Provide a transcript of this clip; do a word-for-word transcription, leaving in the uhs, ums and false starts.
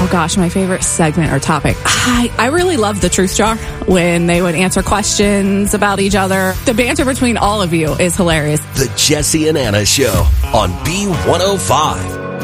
oh gosh, my favorite segment or topic. I, I really love the Truth Jar when they would answer questions about each other. The banter between all of you is hilarious. The Jesse and Anna Show on B one oh five.